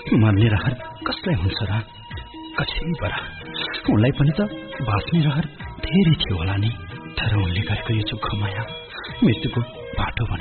मर्ने रहर कसलाई हुन्छ र? कछै बरा उनलाई पनि त बाँच्ने रहर धेरै थियो होला नि। तर उनले गरेको यो चुक्खो माया मृत्युको बाटो